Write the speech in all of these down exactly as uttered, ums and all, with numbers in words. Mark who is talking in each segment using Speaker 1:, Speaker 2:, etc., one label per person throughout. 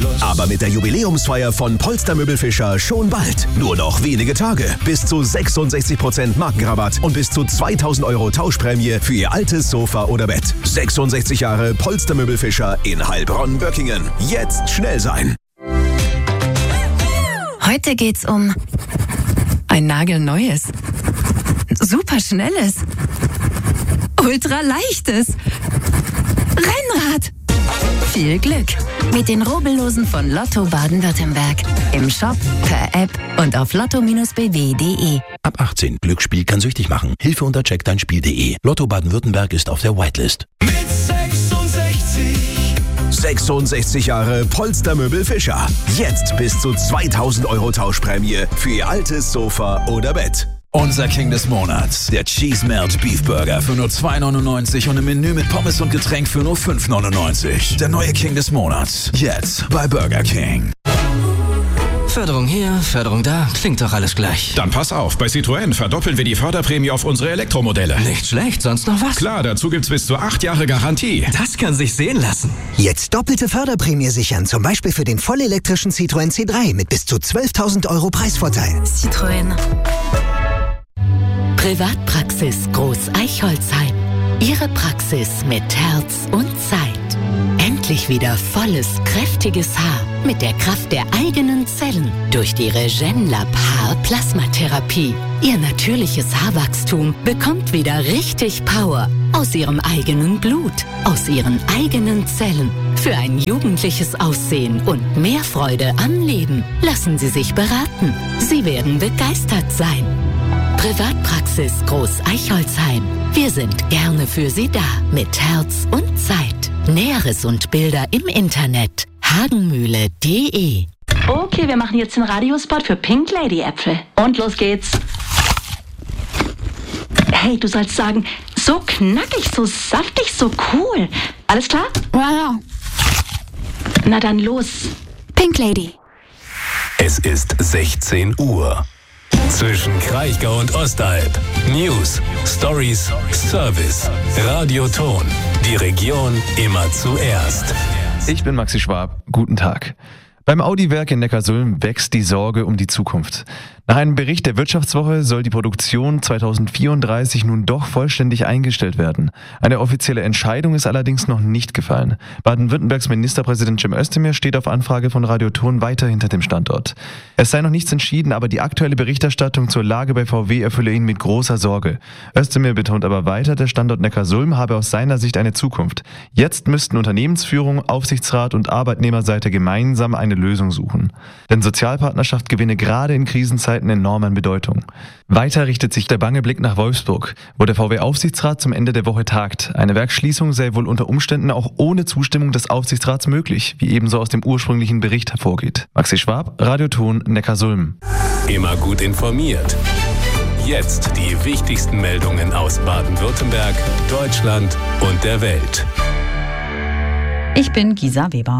Speaker 1: Aber mit der Jubiläumsfeier von Polster Möbel Fischer schon bald. Nur noch wenige Tage. Bis zu sechsundsechzig Prozent Markenrabatt und bis zu zweitausend Euro Tauschprämie für Ihr altes Sofa oder Bett. sechsundsechzig Jahre Polster Möbel Fischer in Heilbronn-Böckingen. Jetzt schnell sein.
Speaker 2: Heute geht's um ein nagelneues, superschnelles, ultraleichtes Rennrad. Viel Glück mit den Rubbellosen von Lotto Baden-Württemberg. Im Shop, per App und auf lotto b w punkt de.
Speaker 3: Ab achtzehn. Glücksspiel kann süchtig machen. Hilfe unter check dein spiel punkt de. Lotto Baden-Württemberg ist auf der Whitelist.
Speaker 1: Mit sechsundsechzig. sechsundsechzig Jahre Polster Möbel Fischer. Jetzt bis zu zweitausend Euro Tauschprämie für Ihr altes Sofa oder Bett.
Speaker 4: Unser King des Monats, der Cheese Melt Beef Burger für nur zwei neunundneunzig und im Menü mit Pommes und Getränk für nur fünf neunundneunzig. Der neue King des Monats, jetzt bei Burger King.
Speaker 5: Förderung hier, Förderung da, klingt doch alles gleich.
Speaker 6: Dann pass auf, bei Citroën verdoppeln wir die Förderprämie auf unsere Elektromodelle.
Speaker 5: Nicht schlecht, sonst noch was?
Speaker 6: Klar, dazu gibt's bis zu acht Jahre Garantie.
Speaker 5: Das kann sich sehen lassen.
Speaker 7: Jetzt doppelte Förderprämie sichern, zum Beispiel für den vollelektrischen Citroën C drei mit bis zu zwölftausend Euro Preisvorteil.
Speaker 2: Citroën.
Speaker 8: Privatpraxis Groß Eichholzheim. Ihre Praxis mit Herz und Zeit. Endlich wieder volles, kräftiges Haar mit der Kraft der eigenen Zellen durch die Regenlab Haar-Plasmatherapie. Ihr natürliches Haarwachstum bekommt wieder richtig Power aus ihrem eigenen Blut, aus ihren eigenen Zellen. Für ein jugendliches Aussehen und mehr Freude am Leben lassen Sie sich beraten. Sie werden begeistert sein. Privatpraxis Groß Eichholzheim. Wir sind gerne für Sie da mit Herz und Zeit. Näheres und Bilder im Internet hagenmühle punkt de.
Speaker 9: Okay, wir machen jetzt den Radiospot für Pink Lady Äpfel. Und los geht's. Hey, du sollst sagen, so knackig, so saftig, so cool. Alles klar?
Speaker 2: Ja, ja.
Speaker 9: Na dann los.
Speaker 2: Pink Lady.
Speaker 3: Es ist sechzehn Uhr. Zwischen Kraichgau und Ostalb. News, Stories, Service, Radioton. Die Region immer zuerst.
Speaker 10: Ich bin Maxi Schwab. Guten Tag. Beim Audi-Werk in Neckarsulm wächst die Sorge um die Zukunft. Nach einem Bericht der Wirtschaftswoche soll die Produktion zweitausendvierunddreißig nun doch vollständig eingestellt werden. Eine offizielle Entscheidung ist allerdings noch nicht gefallen. Baden-Württembergs Ministerpräsident Cem Özdemir steht auf Anfrage von Radioton weiter hinter dem Standort. Es sei noch nichts entschieden, aber die aktuelle Berichterstattung zur Lage bei V W erfülle ihn mit großer Sorge. Özdemir betont aber weiter, der Standort Neckarsulm habe aus seiner Sicht eine Zukunft. Jetzt müssten Unternehmensführung, Aufsichtsrat und Arbeitnehmerseite gemeinsam eine Lösung suchen. Denn Sozialpartnerschaft gewinne gerade in Krisenzeiten enorm an Bedeutung. Weiter richtet sich der bange Blick nach Wolfsburg, wo der V W-Aufsichtsrat zum Ende der Woche tagt. Eine Werksschließung sei wohl unter Umständen auch ohne Zustimmung des Aufsichtsrats möglich, wie ebenso aus dem ursprünglichen Bericht hervorgeht. Maxi Schwab, Radioton, Neckarsulm.
Speaker 3: Immer gut informiert. Jetzt die wichtigsten Meldungen aus Baden-Württemberg, Deutschland und der Welt.
Speaker 11: Ich bin Gisa Weber.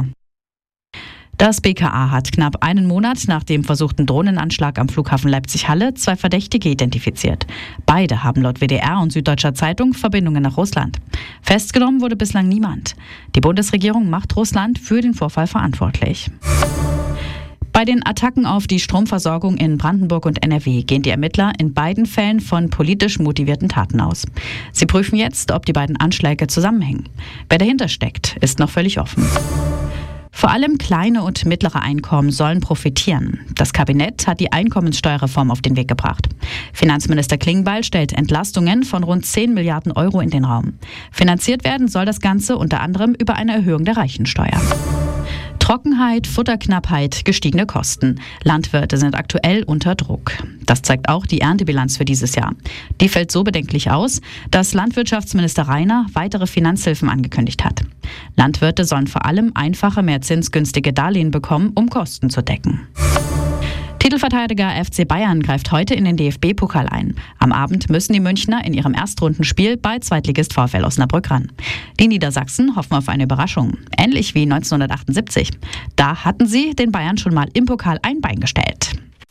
Speaker 11: Das B K A hat knapp einen Monat nach dem versuchten Drohnenanschlag am Flughafen Leipzig-Halle zwei Verdächtige identifiziert. Beide haben laut W D R und Süddeutscher Zeitung Verbindungen nach Russland. Festgenommen wurde bislang niemand. Die Bundesregierung macht Russland für den Vorfall verantwortlich. Bei den Attacken auf die Stromversorgung in Brandenburg und N R W gehen die Ermittler in beiden Fällen von politisch motivierten Taten aus. Sie prüfen jetzt, ob die beiden Anschläge zusammenhängen. Wer dahinter steckt, ist noch völlig offen. Vor allem kleine und mittlere Einkommen sollen profitieren. Das Kabinett hat die Einkommenssteuerreform auf den Weg gebracht. Finanzminister Klingbeil stellt Entlastungen von rund zehn Milliarden Euro in den Raum. Finanziert werden soll das Ganze unter anderem über eine Erhöhung der Reichensteuer. Trockenheit, Futterknappheit, gestiegene Kosten. Landwirte sind aktuell unter Druck. Das zeigt auch die Erntebilanz für dieses Jahr. Die fällt so bedenklich aus, dass Landwirtschaftsminister Rainer weitere Finanzhilfen angekündigt hat. Landwirte sollen vor allem einfache, mehr zinsgünstige Darlehen bekommen, um Kosten zu decken. Titelverteidiger F C Bayern greift heute in den D F B-Pokal ein. Am Abend müssen die Münchner in ihrem Erstrundenspiel bei Zweitligist VfL Osnabrück ran. Die Niedersachsen hoffen auf eine Überraschung, ähnlich wie neunzehnhundertachtundsiebzig. Da hatten sie den Bayern schon mal im Pokal ein Bein gestellt.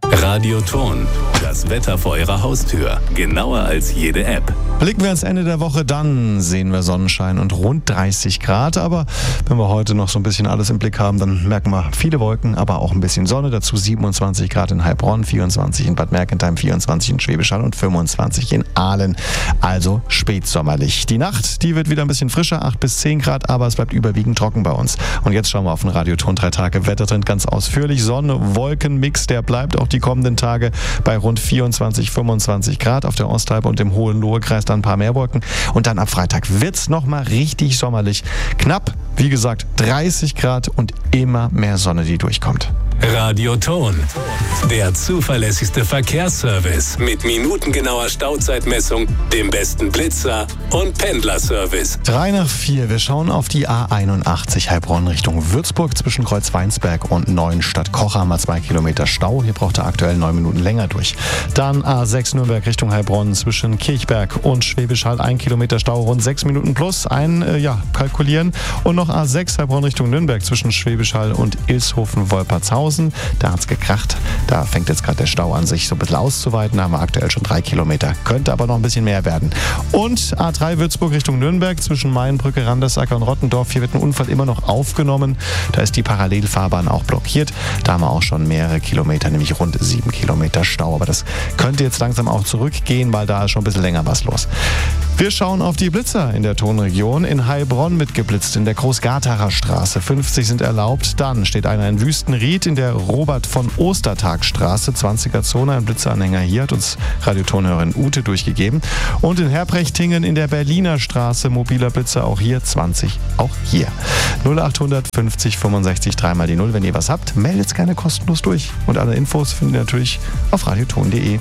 Speaker 3: Radioton, das Wetter vor Ihrer Haustür. Genauer als jede App.
Speaker 12: Blicken wir ans Ende der Woche, dann sehen wir Sonnenschein und rund dreißig Grad. Aber wenn wir heute noch so ein bisschen alles im Blick haben, dann merken wir viele Wolken, aber auch ein bisschen Sonne. Dazu siebenundzwanzig Grad in Heilbronn, vierundzwanzig in Bad Mergentheim, vierundzwanzig in Schwäbisch Hall und fünfundzwanzig in Aalen. Also spätsommerlich. Die Nacht, die wird wieder ein bisschen frischer, acht bis zehn Grad, aber es bleibt überwiegend trocken bei uns. Und jetzt schauen wir auf den Radioton drei Tage Wettertrend ganz ausführlich. Sonne, Wolken-Mix, der bleibt auch die kommenden Tage bei rund vierundzwanzig, fünfundzwanzig Grad auf der Osthalb und im Hohenlohe-Kreis dann ein paar mehr Wolken. Und dann ab Freitag wird's nochmal richtig sommerlich. Knapp, wie gesagt, dreißig Grad und immer mehr Sonne, die durchkommt.
Speaker 3: Radioton, der zuverlässigste Verkehrsservice mit minutengenauer Stauzeitmessung, dem besten Blitzer und Pendlerservice.
Speaker 12: Drei nach vier, wir schauen auf die A einundachtzig Heilbronn Richtung Würzburg zwischen Kreuzweinsberg und Neuenstadt-Kocher haben wir zwei Kilometer Stau. Hier braucht er aktuell neun Minuten länger durch. Dann A sechs Nürnberg Richtung Heilbronn zwischen Kirchberg und Schwäbisch Hall, ein Kilometer Stau, rund sechs Minuten plus, ein, äh, ja, kalkulieren. Und noch A sechs Heilbronn Richtung Nürnberg zwischen Schwäbisch Hall und Ilshofen-Wolpertshausen. Da hat es gekracht. Da fängt jetzt gerade der Stau an, sich so ein bisschen auszuweiten. Da haben wir aktuell schon drei Kilometer. Könnte aber noch ein bisschen mehr werden. Und A drei Würzburg Richtung Nürnberg zwischen Mainbrücke, Randersacker und Rottendorf. Hier wird ein Unfall immer noch aufgenommen. Da ist die Parallelfahrbahn auch blockiert. Da haben wir auch schon mehrere Kilometer, nämlich rund sieben Kilometer Stau. Aber das könnte jetzt langsam auch zurückgehen, weil da ist schon ein bisschen länger was los. Wir schauen auf die Blitzer in der Tonregion. In Heilbronn mit geblitzt, in der Großgartacher Straße. fünfzig sind erlaubt. Dann steht einer in Wüstenried in der Robert von Ostertag Straße, zwanziger Zone. Ein Blitzeranhänger hier hat uns Radiotonhörerin Ute durchgegeben. Und in Herbrechtingen in der Berliner Straße, mobiler Blitzer, auch hier zwanzig, auch hier. null acht fünfzig fünfundsechzig dreimal die null. Wenn ihr was habt, meldet es gerne kostenlos durch. Und alle Infos findet ihr natürlich auf radioton punkt de.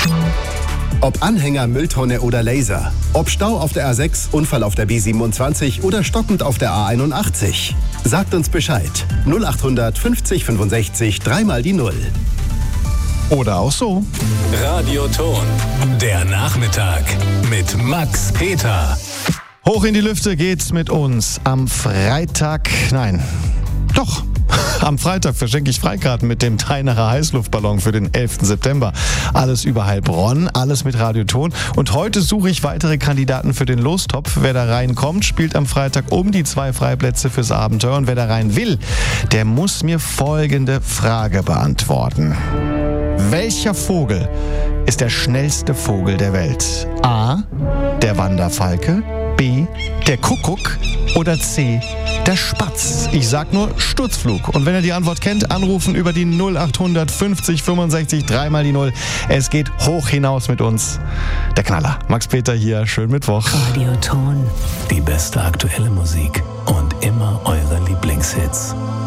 Speaker 1: Ob Anhänger, Mülltonne oder Laser. Ob Stau auf der A sechs, Unfall auf der B siebenundzwanzig oder stockend auf der A einundachtzig. Sagt uns Bescheid. null acht fünfzig fünfundsechzig dreimal die null.
Speaker 12: Oder auch so.
Speaker 3: Radioton, der Nachmittag mit Max Peter.
Speaker 12: Hoch in die Lüfte geht's mit uns am Freitag. Nein, doch. Am Freitag verschenke ich Freikarten mit dem Teinacher Heißluftballon für den elften September. Alles über Heilbronn, alles mit Radioton. Und heute suche ich weitere Kandidaten für den Lostopf. Wer da reinkommt, spielt am Freitag um die zwei Freiplätze fürs Abenteuer. Und wer da rein will, der muss mir folgende Frage beantworten. Welcher Vogel ist der schnellste Vogel der Welt? A. Der Wanderfalke, B. der Kuckuck oder C. der Spatz? Ich sag nur Sturzflug. Und wenn ihr die Antwort kennt, anrufen über die null acht fünfzig fünfundsechzig dreimal die null. Es geht hoch hinaus mit uns. Der Knaller. Max Peter hier. Schönen Mittwoch.
Speaker 8: Radioton.
Speaker 3: Die beste aktuelle Musik und immer eure Lieblingshits.